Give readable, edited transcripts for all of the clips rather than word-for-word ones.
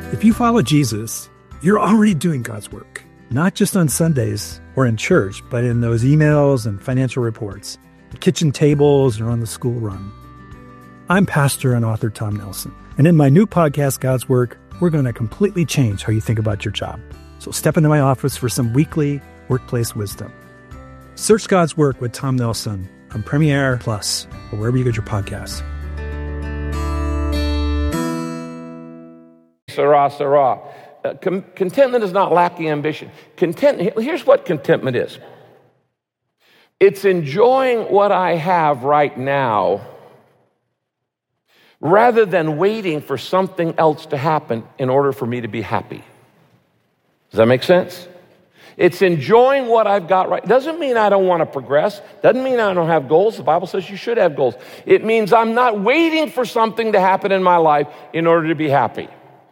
If you follow Jesus, you're already doing God's work, not just on Sundays or in church, but in those emails and financial reports, the kitchen tables, or on the school run. I'm pastor and author Tom Nelson, and in my new podcast, God's Work, we're going to completely change how you think about your job. So step into my office for some weekly workplace wisdom. Search God's Work with Tom Nelson on Premiere Plus or wherever you get your podcasts. Sarah, Sarah. Contentment is not lacking ambition. Here's what contentment is. It's enjoying what I have right now rather than waiting for something else to happen in order for me to be happy. Does that make sense? It's enjoying what I've got right. Doesn't mean I don't want to progress. Doesn't mean I don't have goals. The Bible says you should have goals. It means I'm not waiting for something to happen in my life in order to be happy.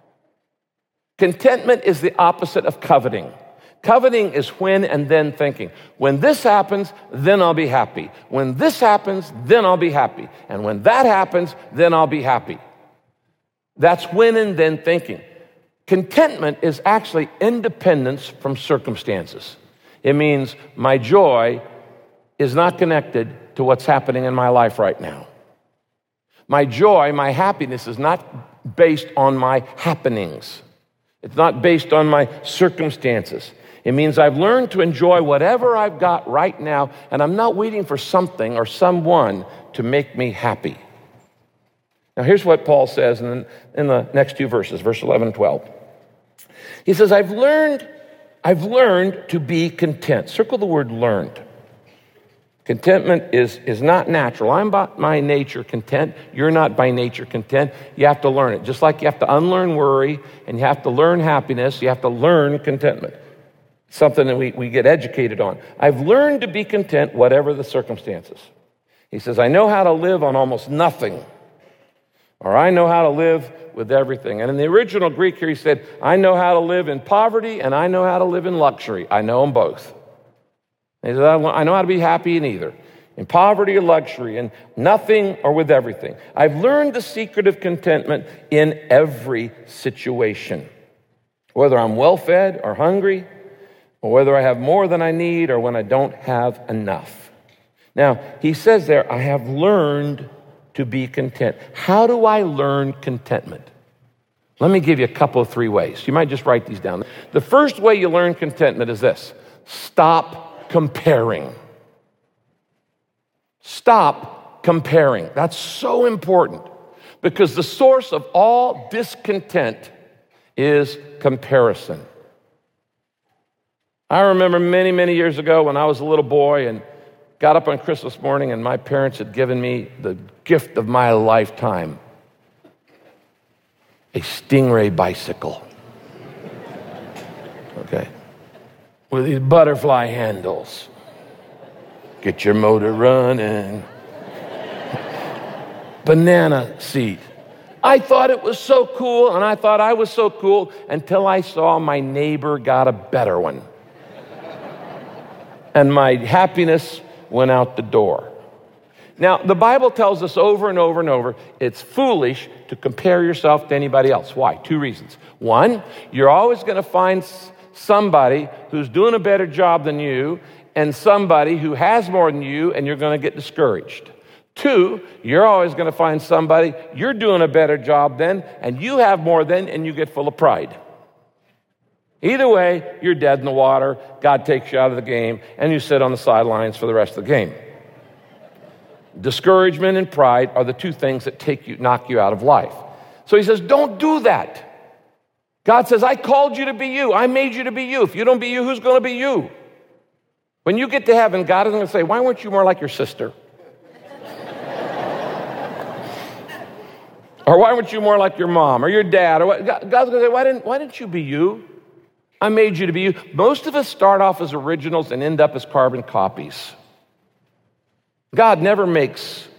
Contentment is the opposite of coveting. Coveting is when and then thinking. When this happens, then I'll be happy. When this happens, then I'll be happy. And when that happens, then I'll be happy. That's when and then thinking. Contentment is actually independence from circumstances. It means my joy is not connected to what's happening in my life right now. My joy, my happiness is not based on my happenings. It's not based on my circumstances. It means I've learned to enjoy whatever I've got right now, and I'm not waiting for something or someone to make me happy. Now, here's what Paul says in the next two verses, verse 11 and 12. He says, I've learned to be content. Circle the word learned. Contentment is not natural. I'm by my nature content. You're not by nature content. You have to learn it. Just like you have to unlearn worry and you have to learn happiness, you have to learn contentment. Something that we get educated on. I've learned to be content whatever the circumstances. He says, I know how to live on almost nothing. Or I know how to live with everything. And in the original Greek here, he said, I know how to live in poverty and I know how to live in luxury. I know them both. He said, I know how to be happy in either, in poverty or luxury, in nothing or with everything. I've learned the secret of contentment in every situation, whether I'm well-fed or hungry, or whether I have more than I need or when I don't have enough. Now, he says there, I have learned to be content. How do I learn contentment? Let me give you a couple of three ways. You might just write these down. The first way you learn contentment is this: stop comparing. Stop comparing. That's so important because the source of all discontent is comparison. I remember many, many years ago when I was a little boy and got up on Christmas morning and my parents had given me the gift of my lifetime, a Stingray bicycle. Okay. With these butterfly handles. Get your motor running. Banana seat. I thought it was so cool, and I thought I was so cool until I saw my neighbor got a better one. And my happiness went out the door. Now, the Bible tells us over and over and over, it's foolish to compare yourself to anybody else. Why? Two reasons. One, you're always going to find somebody who's doing a better job than you and somebody who has more than you, and you're going to get discouraged. Two, you're always going to find somebody you're doing a better job than, and you have more than, and you get full of pride. Either way, you're dead in the water, God takes you out of the game, and you sit on the sidelines for the rest of the game. Discouragement and pride are the two things that knock you out of life. So he says, don't do that. God says, I called you to be you. I made you to be you. If you don't be you, who's going to be you? When you get to heaven, God is going to say, why weren't you more like your sister? Or why weren't you more like your mom or your dad? Or what? God's going to say, why didn't you be you? I made you to be you. Most of us start off as originals and end up as carbon copies. God never makes